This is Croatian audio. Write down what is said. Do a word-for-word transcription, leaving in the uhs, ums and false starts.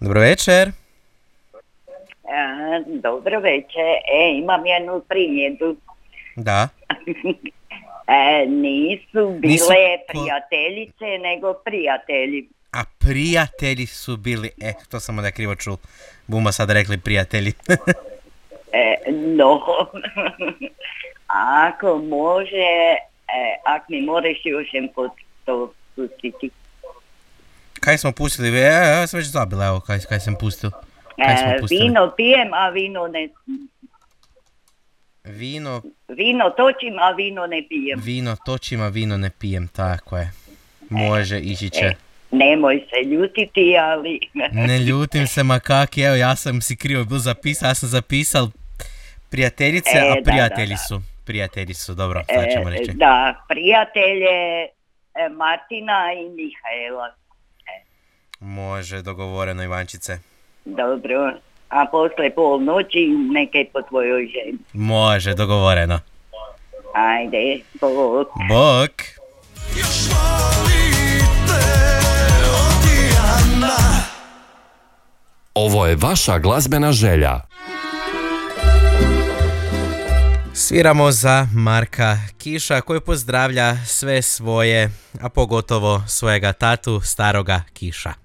Dobro večer. A, dobro večer. E, imam jednu primjedbu. Da. E, nisu bile Nisu ko- prijateljice, nego prijatelji. A prijatelji su bili, e, to sam onda krivo čul. Buma sad rekli prijatelji. E, no, ako može, e, ako mi moraš još jedanput to pustiti. Kaj smo pustili? E, ja sam već zabila, evo, kaj, kaj sam pustio. Kaj smo E, pustili? vino pijem, a vino ne... Vino, Vino točim, a vino ne pijem. vino točim, a vino ne pijem, tako je. Može, ići će. E, nemoj se ljutiti, ali... Ne ljutim se, ma kaki, evo, ja sam si krivo bil zapisao, ja sam zapisal prijateljice, E, a da, prijatelji da, da. su. Prijatelji su, dobro, sad ćemo E, reći. da, prijatelje e, Martina i Mihaela. Može, dogovoreno, Ivančice. Dobro, a posle pol noći neke po tvojoj ženi. Može, dogovoreno. Ajde, bok. Bok! Još volite Odijana. Ovo je vaša glazbena želja. Sviramo za Marka Kiša koji pozdravlja sve svoje, a pogotovo svojega tatu, staroga Kiša.